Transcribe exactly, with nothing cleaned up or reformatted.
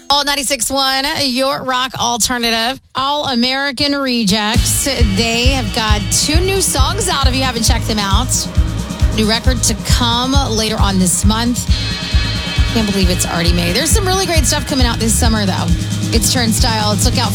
All ninety-six point one, your rock alternative. All American Rejects. They have got two new songs out if you haven't checked them out. New record to come later on this month. Can't believe it's already May. There's some really great stuff coming out this summer, though. It's Turnstiles. Look out